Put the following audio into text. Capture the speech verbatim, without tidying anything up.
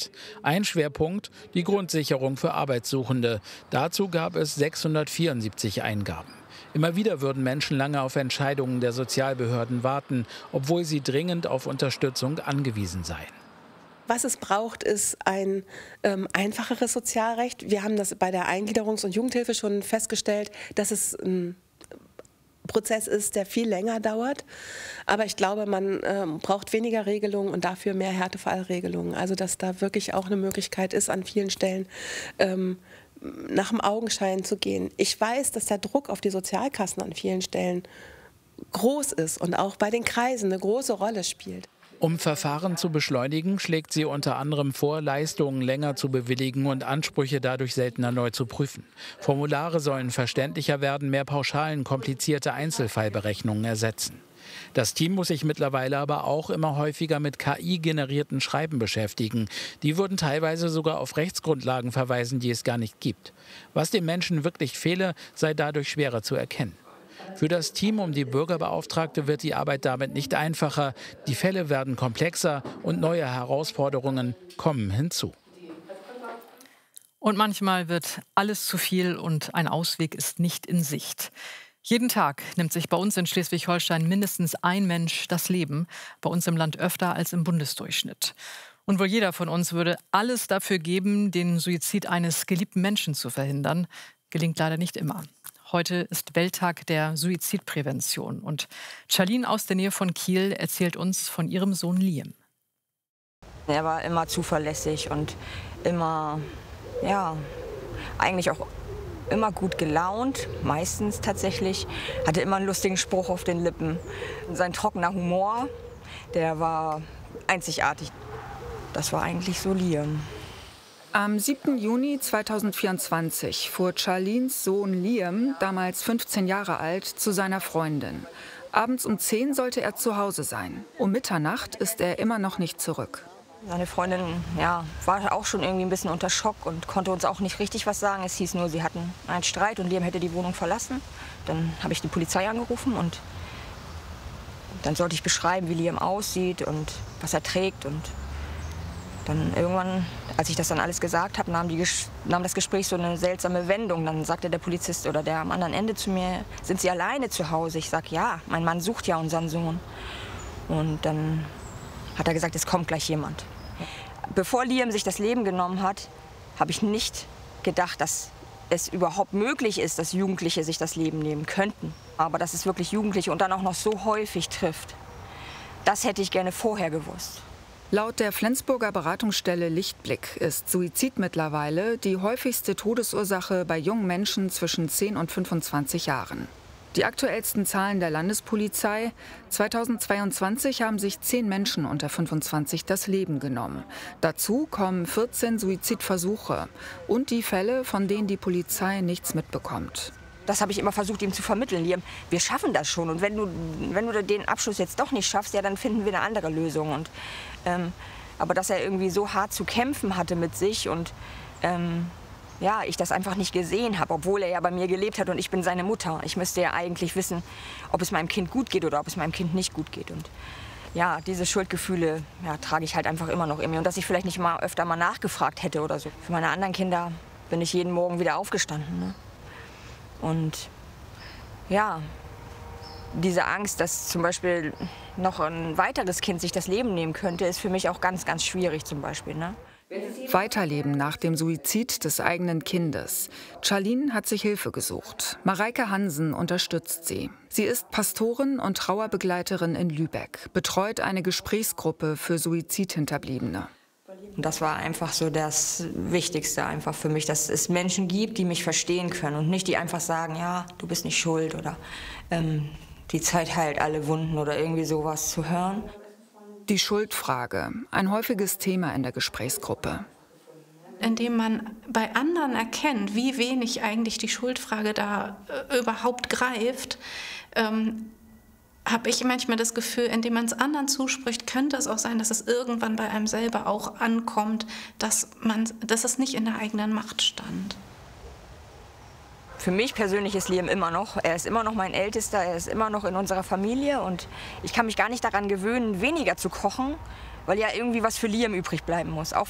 hat. Ein Schwerpunkt, die Grundsicherung für Arbeitssuchende. Dazu gab es sechshundertvierundsiebzig Eingaben. Immer wieder würden Menschen lange auf Entscheidungen der Sozialbehörden warten, obwohl sie dringend auf Unterstützung angewiesen seien. Was es braucht, ist ein ähm, einfacheres Sozialrecht. Wir haben das bei der Eingliederungs- und Jugendhilfe schon festgestellt, dass es ein Prozess ist, der viel länger dauert. Aber ich glaube, man ähm, braucht weniger Regelungen und dafür mehr Härtefallregelungen. Also dass da wirklich auch eine Möglichkeit ist, an vielen Stellen ähm, nach dem Augenschein zu gehen. Ich weiß, dass der Druck auf die Sozialkassen an vielen Stellen groß ist und auch bei den Kreisen eine große Rolle spielt. Um Verfahren zu beschleunigen, schlägt sie unter anderem vor, Leistungen länger zu bewilligen und Ansprüche dadurch seltener neu zu prüfen. Formulare sollen verständlicher werden, mehr Pauschalen komplizierte Einzelfallberechnungen ersetzen. Das Team muss sich mittlerweile aber auch immer häufiger mit K I-generierten Schreiben beschäftigen. Die würden teilweise sogar auf Rechtsgrundlagen verweisen, die es gar nicht gibt. Was dem Menschen wirklich fehle, sei dadurch schwerer zu erkennen. Für das Team um die Bürgerbeauftragte wird die Arbeit damit nicht einfacher. Die Fälle werden komplexer und neue Herausforderungen kommen hinzu. Und manchmal wird alles zu viel und ein Ausweg ist nicht in Sicht. Jeden Tag nimmt sich bei uns in Schleswig-Holstein mindestens ein Mensch das Leben, bei uns im Land öfter als im Bundesdurchschnitt. Und wohl jeder von uns würde alles dafür geben, den Suizid eines geliebten Menschen zu verhindern. Gelingt leider nicht immer. Heute ist Welttag der Suizidprävention und Charlene aus der Nähe von Kiel erzählt uns von ihrem Sohn Liam. Er war immer zuverlässig und immer, ja, eigentlich auch immer gut gelaunt, meistens tatsächlich. Hatte immer einen lustigen Spruch auf den Lippen. Sein trockener Humor, der war einzigartig. Das war eigentlich so Liam. Am siebten Juni zweitausendvierundzwanzig fuhr Charlines Sohn Liam, damals fünfzehn Jahre alt, zu seiner Freundin. Abends um zehn sollte er zu Hause sein. Um Mitternacht ist er immer noch nicht zurück. Seine Freundin, ja, war auch schon irgendwie ein bisschen unter Schock und konnte uns auch nicht richtig was sagen. Es hieß nur, sie hatten einen Streit und Liam hätte die Wohnung verlassen. Dann habe ich die Polizei angerufen und dann sollte ich beschreiben, wie Liam aussieht und was er trägt. Und dann irgendwann, als ich das dann alles gesagt habe, nahm, die, nahm das Gespräch so eine seltsame Wendung. Dann sagte der Polizist oder der am anderen Ende zu mir, sind Sie alleine zu Hause? Ich sage, ja, mein Mann sucht ja unseren Sohn. Und dann hat er gesagt, es kommt gleich jemand. Bevor Liam sich das Leben genommen hat, habe ich nicht gedacht, dass es überhaupt möglich ist, dass Jugendliche sich das Leben nehmen könnten. Aber dass es wirklich Jugendliche und dann auch noch so häufig trifft, das hätte ich gerne vorher gewusst. Laut der Flensburger Beratungsstelle Lichtblick ist Suizid mittlerweile die häufigste Todesursache bei jungen Menschen zwischen zehn und fünfundzwanzig Jahren. Die aktuellsten Zahlen der Landespolizei: zweitausendzweiundzwanzig haben sich zehn Menschen unter fünfundzwanzig das Leben genommen. Dazu kommen vierzehn Suizidversuche und die Fälle, von denen die Polizei nichts mitbekommt. Das habe ich immer versucht, ihm zu vermitteln. Liam, wir schaffen das schon. Und wenn du, wenn du den Abschluss jetzt doch nicht schaffst, ja, dann finden wir eine andere Lösung. Und, ähm, aber dass er irgendwie so hart zu kämpfen hatte mit sich und ähm, ja, ich das einfach nicht gesehen habe, obwohl er ja bei mir gelebt hat und ich bin seine Mutter. Ich müsste ja eigentlich wissen, ob es meinem Kind gut geht oder ob es meinem Kind nicht gut geht. Und ja, diese Schuldgefühle, ja, trage ich halt einfach immer noch in mir. Und dass ich vielleicht nicht mal öfter mal nachgefragt hätte oder so. Für meine anderen Kinder bin ich jeden Morgen wieder aufgestanden, ne? Und ja, diese Angst, dass zum Beispiel noch ein weiteres Kind sich das Leben nehmen könnte, ist für mich auch ganz, ganz schwierig zum Beispiel, ne? Weiterleben nach dem Suizid des eigenen Kindes. Charlene hat sich Hilfe gesucht. Mareike Hansen unterstützt sie. Sie ist Pastorin und Trauerbegleiterin in Lübeck, betreut eine Gesprächsgruppe für Suizidhinterbliebene. Und das war einfach so das Wichtigste einfach für mich, dass es Menschen gibt, die mich verstehen können und nicht die einfach sagen, ja, du bist nicht schuld oder ähm, die Zeit heilt alle Wunden oder irgendwie sowas zu hören. Die Schuldfrage, ein häufiges Thema in der Gesprächsgruppe. Indem man bei anderen erkennt, wie wenig eigentlich die Schuldfrage da äh, überhaupt greift, ähm, habe ich manchmal das Gefühl, indem man es anderen zuspricht, könnte es auch sein, dass es irgendwann bei einem selber auch ankommt, dass, man, dass es nicht in der eigenen Macht stand. Für mich persönlich ist Liam immer noch, er ist immer noch mein Ältester, er ist immer noch in unserer Familie und ich kann mich gar nicht daran gewöhnen, weniger zu kochen, weil ja irgendwie was für Liam übrig bleiben muss. Auch